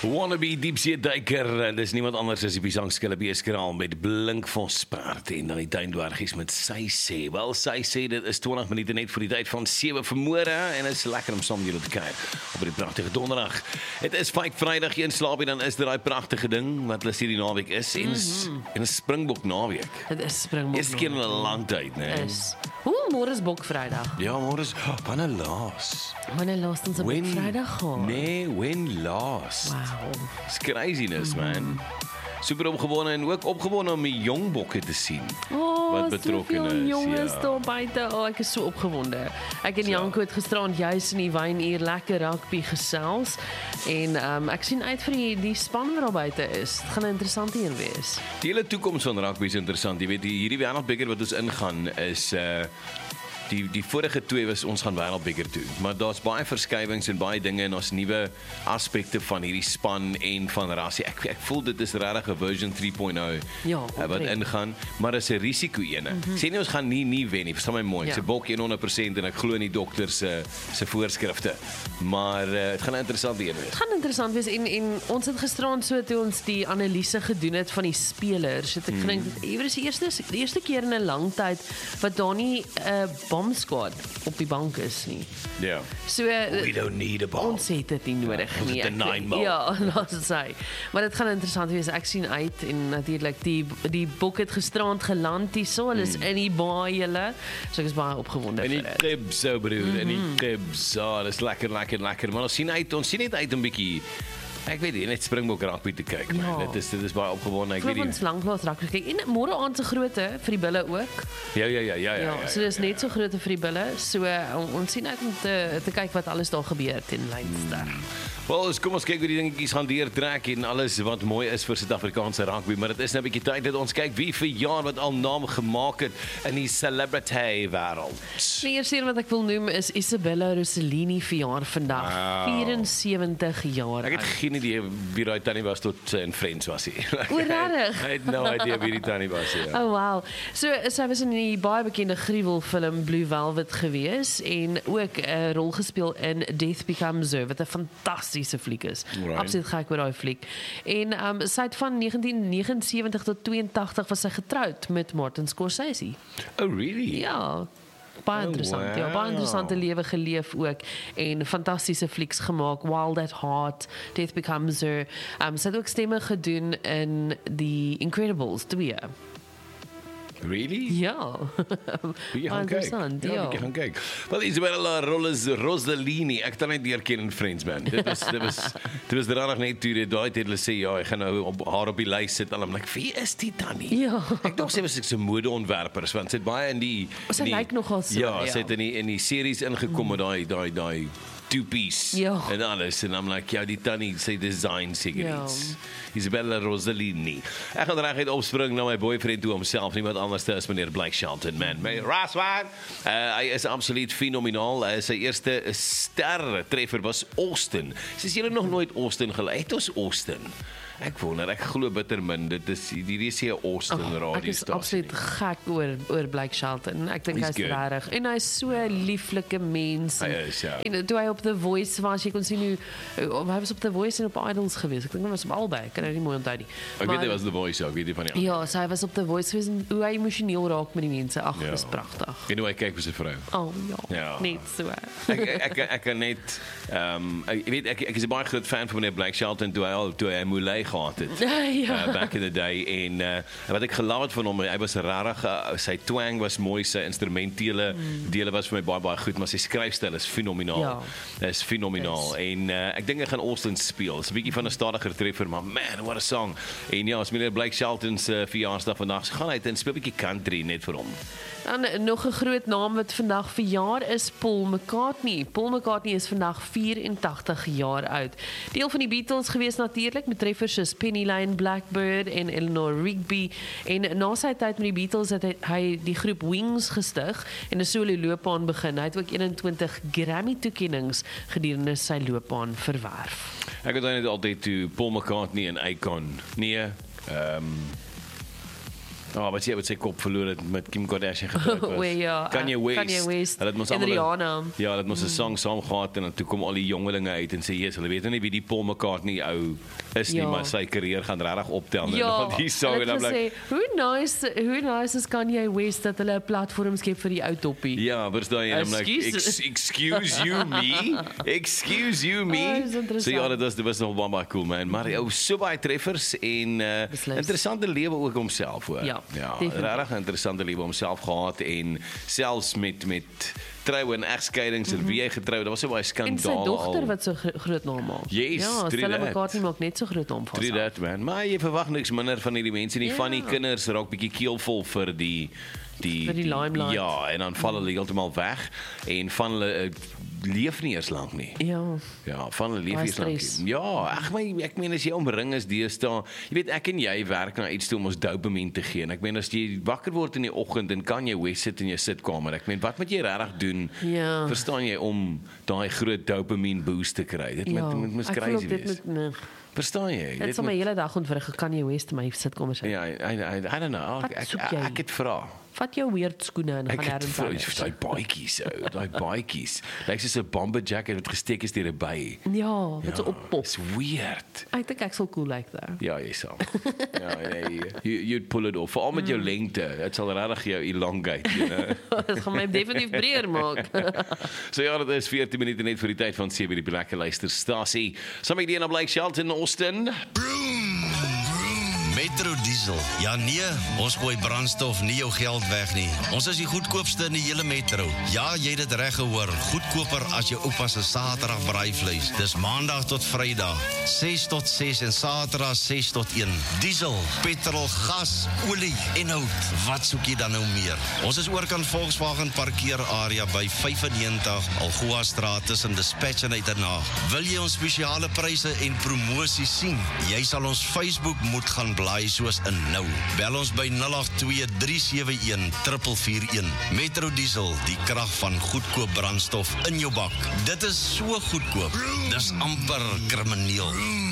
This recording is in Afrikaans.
Wannabe diepsee duiker, dis niemand anders as die Pisangskille beeskraal met Blink Vospaard en dan die tuindwergies met sy sê. Wel, sy sê dit is 20 minute net voor die tyd van 7 vanmôre en is lekker om saam julle te kuier op die pragtige donderdag. Het is Fight Vrydag, jy inslaap en dan is dit daai pragtige ding wat hulle sê die naweek is en 'n Springbok naweek. Dit is Springbok. Eerste keer in 'n lang tyd, né? Is. Môre is Bokvrydag. Ja, môre is wanneer laas? Wanneer laas ons op Bokvrydag gehad? Nee, when last? Wow. It's craziness, man. Super opgewonde en ook opgewonde om die jong bokke te sien. Wat betrokken soveel is, jongens ja. daar buite. Ek is so opgewonde. Ek en Janko het gisterand juis in die wynuur lekker rugby gesels en ek sien uit vir die span wat daar buite is. Dit gaan 'n interessante een wees. Die hele toekoms van rugby is interessant. Jy weet, hierdie wêreldbeker wat ons ingaan is die vorige twee was ons gaan wêreldbeker toe, maar daar's baie verskywings en baie dinge en ons nuwe aspekte van hierdie span en van rasie. Ek voel dit is regtig 'n version 3.0 Ja, wat ingaan, maar dis 'n risiko ene. Sê nie ons gaan nie wen nie, verstaan my mooi. Ek sê bok 100% en ek glo in die dokters se voorskrifte. Maar dit gaan 'n interessante een wees. Het gaan interessant wees en ons het gisterand so toe ons die analise gedoen het van die spelers, het ek gedink dat iewers die eerste keer in 'n lang tyd wat daar nie 'n bomb squad op die bank is nie. Ja. So We don't need a bomb. ons het dit nie nodig ons nie. het 'n 9-ball. Ja, laat dit sê. Maar dit gaan interessant wees. Ek sien uit en natuurlik die bok het gisterand geland hierso. Hulle is in die baai hulle. So ek is baie opgewonde En vir die dit. cribs, so broer, en die cribs, dis lekker. Maar ons sien net uit 'n bietjie, ek weet nie, net Springbok rugby te kyk, man. Ja. Dit is baie opgewonde, ek Ek weet wil nie. ons lanklaas rugby kyk. En môre aand se grootte vir die bulle ook. Ja. So dis net so groot vir die bulle. So ons sien uit om te kyk wat alles daar gebeur teen Leinster. Wel, kom ons kyk hoe die dingetjies gaan deurtrek en alles wat mooi is vir Suid-Afrikaanse rugby, maar dit is nou 'n bietjie tyd dat ons kyk wie vir jaar wat al naam gemaak het in die celebrity wêreld. Die eerste een wat ek wil noem is Isabella Rossellini verjaar vandag. Wow. 74 jaar Ek het oud. geen idee wie daai tannie was tot in Friends was hy. O, regtig? Ek het no idee wie die tannie was, ja. Oh wow. So sy was in die baie bekende gruwelfilm Blue Velvet gewees en ook 'n rol gespeel in Death Becomes Her wat 'n fantastiese fliek is. Right. Absoluut gek oor daai fliek. En sy het van 1979 tot 82 was sy getroud met Martin Scorsese. Oh, really? Ja. Baie interessant. Ja, baie interessante lewe geleef ook en fantastiese flieks gemaak. Wild at Heart, Death Becomes Her. Sy het ook stemme gedoen in The Incredibles 2. Really? Ja. Wie gaan kyk? Interessant, ja. Wie gaan kyk? Wel, Isabella Rossellini, ek het net deurken in Friends, man. Dit was regtig net toe daai tyd hulle sê ja, ek gaan nou op haar op die lys sit en I'm like, wie is die tannie? Ja. Ek dink sy was ek 'n modeontwerper, want sy het baie in die Sy lyk nogal so, Ja, ja. sy het in die series ingekom met daai two-piece Ja. en alles en I'm like, ja, die tannie sy design seker Ja. iets. Isabella Rossellini. Ek gaan reguit opspring na my boyfriend toe homself, niemand anders as meneer Blake Shelton, man. My Raswan, hy is absoluut fenomenaal. Sy eerste ster treffer was Austin. Sies julle nog nooit Austin geluid? Het ons Austin? Ek wonder, ek glo bitter min. Dit is hierdie is 'n Austin radiostasie. Ek is absoluut gek oor Blake Shelton. Ek dink He's hy's good. regtig en hy's so 'n lieflike mens. Hy is, ja. En toe hy op The Voice was, jy kon sien hoe hy was op The Voice en op Idols gewees. Ek dink hy was op albei. Ek kan nou nie mooi onthou nie. Ek weet hy was The Voice ook, weet jy van die Ja, so hy was op The Voice gewees en hoe hy emosioneel raak met die mense. Ag, Ja. dis pragtig. En hoe hy kyk vir sy vrou. Oh ja, Ja. net so. Ek kan net ek weet ek is 'n baie groot fan van meneer Blake Shelton toe hy Moulay gehad het. Ja. Back in the day en wat ek gelaat het van hom, hy was regtig sy twang was mooi, sy instrumentele dele was vir my baie goed, maar sy skryfstyl is fenomenaal. Ja. Is fenomenaal en ek dink hy gaan Austin speel. Dit's 'n bietjie van 'n stadiger treffer, maar man, what a song. En ja, as meneer Blake Shelton se verjaarsdag vandag, gaan hy en speel 'n bietjie country net vir hom. Dan nog 'n groot naam wat vandag verjaar is Paul McCartney. Paul McCartney is vandag 84 jaar oud. Deel van die Beatles gewees natuurlik met treffers soos Penny Lane, Blackbird en Eleanor Rigby. En na sy tyd met die Beatles het hy die groep Wings gestig en 'n solo loopbaan begin. Hy het ook 21 Grammy toekennings gedurende sy loopbaan verwerf. Ek het net altyd toe Paul McCartney en Akon. Nee, Wat jy wat sy kop verloor het met Kim Kardashian getroud was. Ja, Kanye West. Hulle het mos en almal Rihanna. Ja, hulle het mos 'n song saam gehad en dan toe kom al die jongelinge uit en sê yes, hulle weet nou nie wie die Paul McCartney ou is nie, maar sy karier gaan regtig optel nou. Ja, Die song en dan bly hoe nice is Kanye West dat hulle 'n platform skep vir die ou toppie. Ja, verstaan jy? I'm like, excuse you me? Excuse you me? So ja, dit was nog baie cool man, maar so baie treffers en interessante lewe ook homself hoor. Ja, regtig interessante lewe homself gehad en selfs met trou en egskeidings en wie hy getrou, daar was so baie skandaal. En sy dogter wat so groot naam maak. Yes, ja, Stella McCartney maak net so groot naam vir haar. That man, maar jy verwag niks minder van hierdie mense nie. Van die kinders raak bietjie keelvol vir die limelight. Ja, en dan val hulle heeltemal weg en van hulle leef nie eers lank nie. Ja, van hulle leef eers lank nie. Ja, ek meen as jy omring is deesdae, jy weet ek en jy werk na iets toe om ons dopamine te gee. En ek meen as jy wakker word in die oggend en kan jy West sit in jou sitkamer. Ek meen wat moet jy regtig doen? Ja. Verstaan jy om daai groot dopamine boost te kry? Dit moet crazy wees. Verstaan jy? Dit sal my hele dag ontwrig, kan jy West my sitkamer sit. Ja, I don't know. Ek het vra. Vat jou weird skoene en gaan ergens anders. Daai baadjies. Lyk soos 'n bomber jacket wat gesteek is deur 'n by. Ja, wat so oppop. It's weird. I think ek sal cool like that. Ja, jy sal. You'd pull it off. Veral met jou lengte. Dit sal regtig jou elongate, you know. Dit gaan my definitief breër maak. So ja, dit is 14 minute net vir die tyd van 7 die lekker luisterstasie. Saam die en Blake Shelton in Austin. Metro Diesel. Ja nee, ons gooi brandstof nie jou geld weg nie. Ons is die goedkoopste in die hele metro. Ja, jy het dit reg gehoor. Goedkoper as jou oupa se Saterdag braaivleis. Dis Maandag tot Vrydag, 6 tot 6 en Saterdag 6 tot 1. Diesel, petrol, gas, olie en hout. Wat soek jy dan nou meer? Ons is oorkant Volkswagen parkeerarea by 95 Algoa Straat tussen Dispatch en Uiternaag. Wil jy ons spesiale pryse en promosies sien? Jy sal ons Facebook moet gaan blaai soos in nou. Bel ons by 082-371-441. Metro Diesel, die krag van goedkoop brandstof in jou bak. Dit is so goedkoop. Dis amper krimineel.